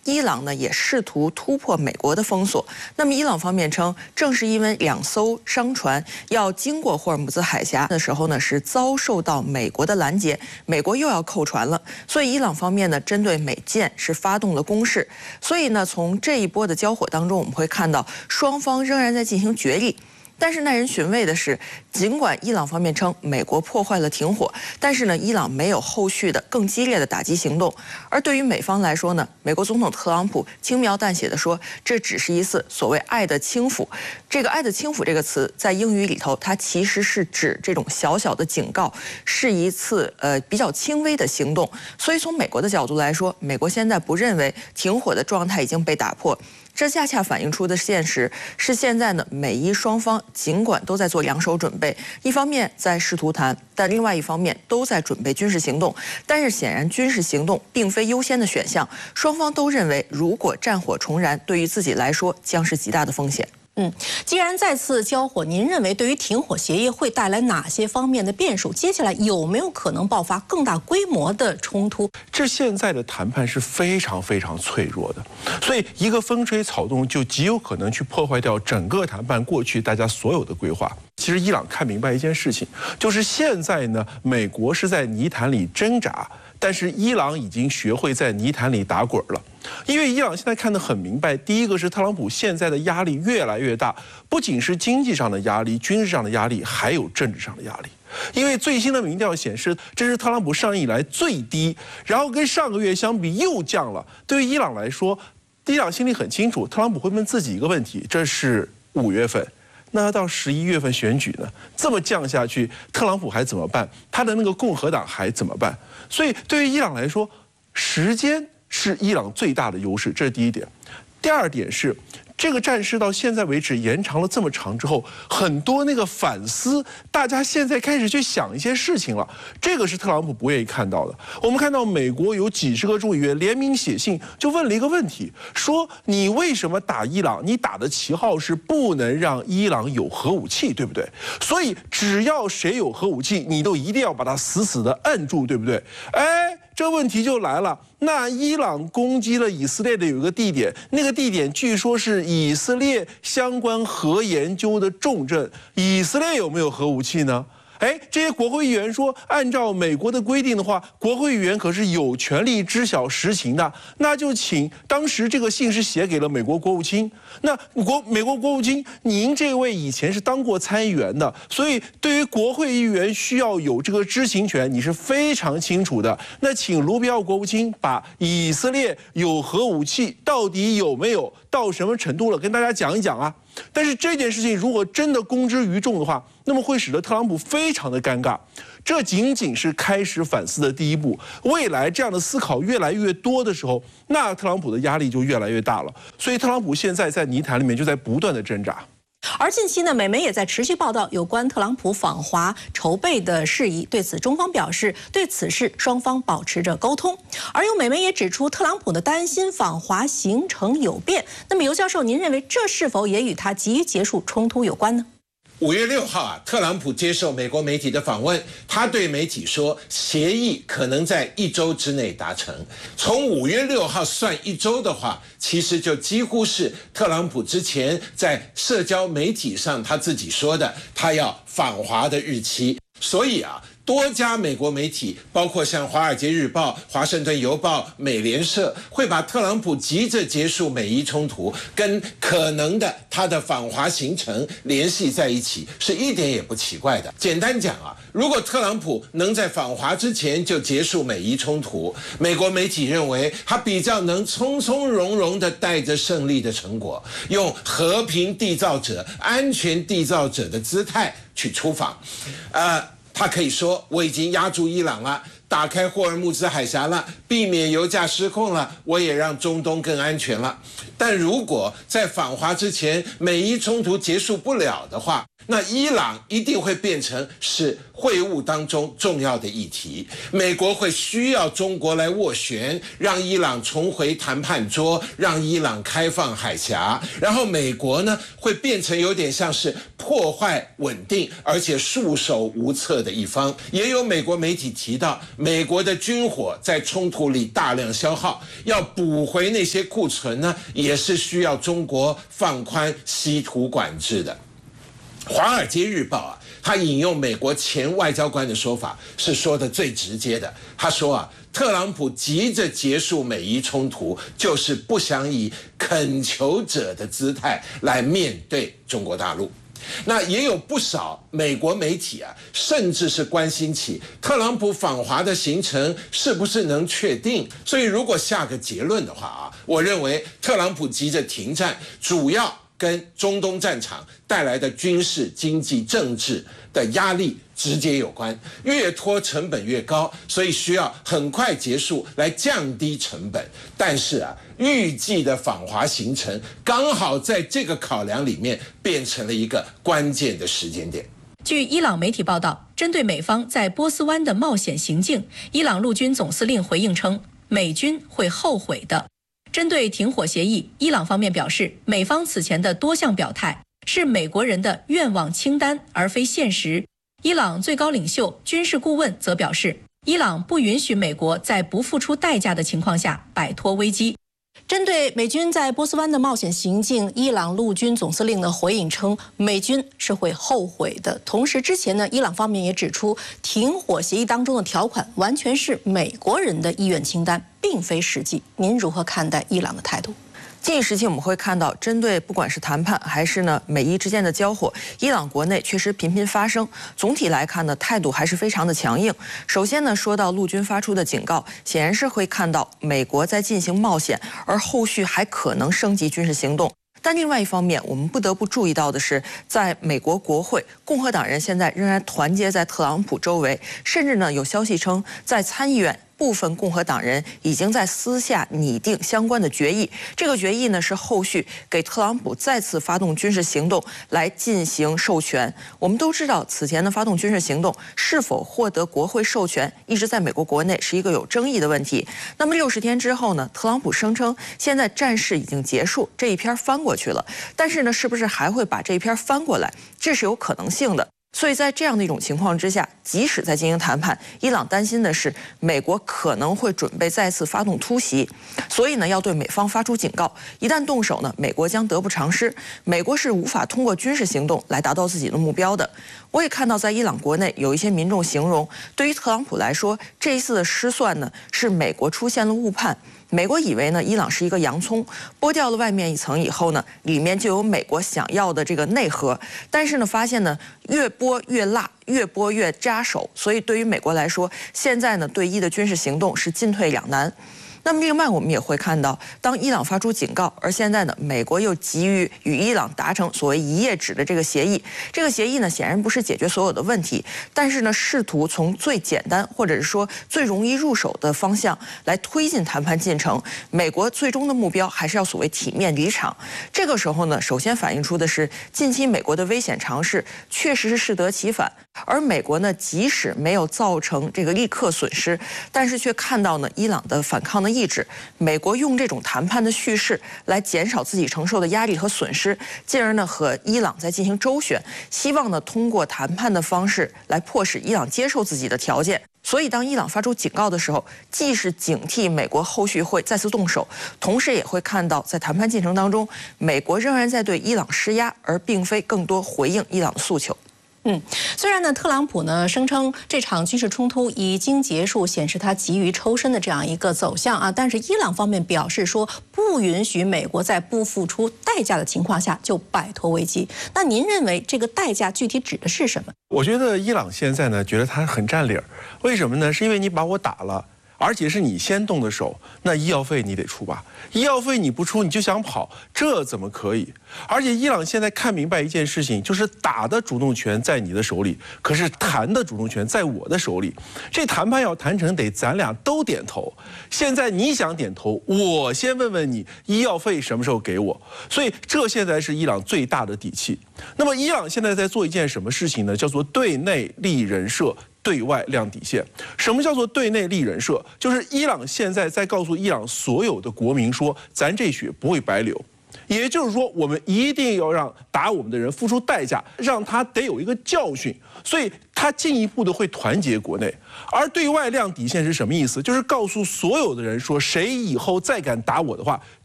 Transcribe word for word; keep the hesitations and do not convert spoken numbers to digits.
伊朗呢也试图突破美国的封锁。那么伊朗方面称，正是因为两艘商船要经过霍尔木兹海峡的时候呢，是遭受到美国的拦截，美国又要扣船了，所以伊朗方面呢针对美舰是发动了攻势。所以呢，从这一波的交火当中，我们会看到双方仍然在进行角力。但是耐人寻味的是，尽管伊朗方面称美国破坏了停火，但是呢，伊朗没有后续的更激烈的打击行动。而对于美方来说呢，美国总统特朗普轻描淡写的说，这只是一次所谓“爱的轻抚”。这个“爱的轻抚”这个词在英语里头，它其实是指这种小小的警告，是一次呃比较轻微的行动。所以从美国的角度来说，美国现在不认为停火的状态已经被打破。这恰恰反映出的现实是，现在呢，美伊双方尽管都在做两手准备，一方面在试图谈，但另外一方面都在准备军事行动。但是显然，军事行动并非优先的选项，双方都认为，如果战火重燃，对于自己来说将是极大的风险。 嗯，既然再次交火，您认为对于停火协议会带来哪些方面的变数？接下来有没有可能爆发更大规模的冲突？ 这现在的谈判是非常非常脆弱的，所以一个风吹草动就极有可能去破坏掉整个谈判过去大家所有的规划。其实伊朗看明白一件事情，就是现在呢，美国是在泥潭里挣扎，但是伊朗已经学会在泥潭里打滚了。因为伊朗现在看得很明白，第一个是特朗普现在的压力越来越大，不仅是经济上的压力、军事上的压力，还有政治上的压力。因为最新的民调显示，这是特朗普上任以来最低，然后跟上个月相比又降了。对于伊朗来说，伊朗心里很清楚，特朗普会问自己一个问题：这是五月份。那到十一月份选举呢？这么降下去，特朗普还怎么办？他的那个共和党还怎么办？所以对于伊朗来说，时间是伊朗最大的优势，这是第一点。第二点是，这个战事到现在为止延长了这么长之后，很多那个反思，大家现在开始去想一些事情了，这个是特朗普不愿意看到的。我们看到美国有几十个众议员联名写信，就问了一个问题，说你为什么打伊朗？你打的旗号是不能让伊朗有核武器，对不对？所以只要谁有核武器，你都一定要把它死死的摁住，对不对？哎。这问题就来了，那伊朗攻击了以色列的有一个地点，那个地点据说是以色列相关核研究的重镇，以色列有没有核武器呢？哎，这些国会议员说，按照美国的规定的话，国会议员可是有权利知晓实情的。那就请当时这个信是写给了美国国务卿。那国美国国务卿，您这位以前是当过参议员的，所以对于国会议员需要有这个知情权，你是非常清楚的。那请卢比奥国务卿把以色列有核武器到底有没有，到什么程度了，跟大家讲一讲啊。但是这件事情如果真的公之于众的话，那么会使得特朗普非常的尴尬。这仅仅是开始反思的第一步，未来这样的思考越来越多的时候，那特朗普的压力就越来越大了。所以特朗普现在在泥潭里面就在不断的挣扎。 而近期呢，美媒也在持续报道有关特朗普访华筹备的事宜。对此，中方表示对此事双方保持着沟通。而有美媒也指出，特朗普的担心访华行程有变。那么，尤教授，您认为这是否也与他急于结束冲突有关呢？ 五月六号啊，特朗普接受美国媒体的访问，他对媒体说，协议可能在一周之内达成。从五月六号算一周的话，其实就几乎是特朗普之前在社交媒体上他自己说的，他要访华的日期。所以啊，多家美国媒体，包括像《华尔街日报》、《华盛顿邮报》、美联社，会把特朗普急着结束美伊冲突跟可能的他的访华行程联系在一起，是一点也不奇怪的。简单讲啊，如果特朗普能在访华之前就结束美伊冲突，美国媒体认为他比较能从从容容地带着胜利的成果，用和平缔造者、安全缔造者的姿态去出访，呃。他可以说，我已经压住伊朗了，打开霍尔木兹海峡了，避免油价失控了，我也让中东更安全了。但如果在访华之前美伊冲突结束不了的话，那伊朗一定会变成是会晤当中重要的议题。美国会需要中国来斡旋，让伊朗重回谈判桌，让伊朗开放海峡。然后美国呢会变成有点像是破坏稳定而且束手无策的一方。也有美国媒体提到，美国的军火在冲突里大量消耗，要补回那些库存呢，也是需要中国放宽稀土管制的。华尔街日报啊，他引用美国前外交官的说法，是说的最直接的。他说啊，特朗普急着结束美伊冲突，就是不想以恳求者的姿态来面对中国大陆。那也有不少美国媒体啊，甚至是关心起特朗普访华的行程是不是能确定。所以如果下个结论的话啊，我认为特朗普急着停战，主要跟中东战场带来的军事、经济、政治的压力直接有关，越拖成本越高，所以需要很快结束来降低成本。但是啊，预计的访华行程刚好在这个考量里面变成了一个关键的时间点。 据伊朗媒体报道，针对美方在波斯湾的冒险行径，伊朗陆军总司令回应称，美军会后悔的。针对停火协议，伊朗方面表示，美方此前的多项表态是美国人的愿望清单，而非现实。伊朗最高领袖、军事顾问则表示，伊朗不允许美国在不付出代价的情况下摆脱危机。针对美军在波斯湾的冒险行径，伊朗陆军总司令的回应称，美军是会后悔的。同时，之前呢，伊朗方面也指出，停火协议当中的条款完全是美国人的意愿清单，并非实际。您如何看待伊朗的态度？ 近时期我们会看到，针对不管是谈判还是呢美伊之间的交火，伊朗国内确实频频发生。总体来看呢，态度还是非常的强硬。首先呢，说到陆军发出的警告，显然是会看到美国在进行冒险，而后续还可能升级军事行动。但另外一方面，我们不得不注意到的是，在美国国会，共和党人现在仍然团结在特朗普周围，甚至呢有消息称，在参议院部分共和党人已经在私下拟定相关的决议。这个决议呢是后续给特朗普再次发动军事行动来进行授权。我们都知道，此前的发动军事行动是否获得国会授权，一直在美国国内是一个有争议的问题。那么六十天之后呢，特朗普声称现在战事已经结束，这一篇翻过去了。但是呢，是不是还会把这一篇翻过来，这是有可能性的。所以在这样的一种情况之下，即使在进行谈判，伊朗担心的是美国可能会准备再次发动突袭，所以呢要对美方发出警告，一旦动手呢，美国将得不偿失，美国是无法通过军事行动来达到自己的目标的。我也看到在伊朗国内有一些民众形容，对于特朗普来说，这一次的失算呢是美国出现了误判。美国以为呢，伊朗是一个洋葱，剥掉了外面一层以后呢，里面就有美国想要的这个内核。但是呢，发现呢，越剥越辣，越剥越扎手。所以对于美国来说，现在呢，对伊的军事行动是进退两难。那么另外我们也会看到，当伊朗发出警告，而现在呢，美国又急于与伊朗达成所谓一页纸的这个协议。这个协议呢，显然不是解决所有的问题，但是呢，试图从最简单或者是说最容易入手的方向来推进谈判进程。美国最终的目标还是要所谓体面离场。这个时候呢，首先反映出的是近期美国的危险尝试确实是适得其反，而美国呢，即使没有造成这个立刻损失，但是却看到呢伊朗的反抗的意志，美国用这种谈判的叙事来减少自己承受的压力和损失，进而呢和伊朗在进行周旋，希望呢通过谈判的方式来迫使伊朗接受自己的条件。所以当伊朗发出警告的时候，既是警惕美国后续会再次动手，同时也会看到在谈判进程当中，美国仍然在对伊朗施压，而并非更多回应伊朗的诉求。 嗯，虽然呢，特朗普呢声称这场军事冲突已经结束，显示他急于抽身的这样一个走向啊，但是伊朗方面表示说不允许美国在不付出代价的情况下就摆脱危机。那您认为这个代价具体指的是什么？ 我觉得伊朗现在呢，觉得他很占理儿，为什么呢？是因为你把我打了。 而且是你先动的手，那医药费你得出吧？医药费你不出，你就想跑，这怎么可以？而且伊朗现在看明白一件事情，就是打的主动权在你的手里，可是谈的主动权在我的手里。这谈判要谈成，得咱俩都点头。现在你想点头，我先问问你，医药费什么时候给我？所以这现在是伊朗最大的底气。那么伊朗现在在做一件什么事情呢？叫做对内立人设，对外亮底线。什么叫做对内立人设？就是伊朗现在在告诉伊朗所有的国民说，咱这血不会白流。也就是说，我们一定要让打我们的人付出代价，让他得有一个教训。所以他进一步的会团结国内，而对外亮底线是什么意思？就是告诉所有的人说，谁以后再敢打我的话，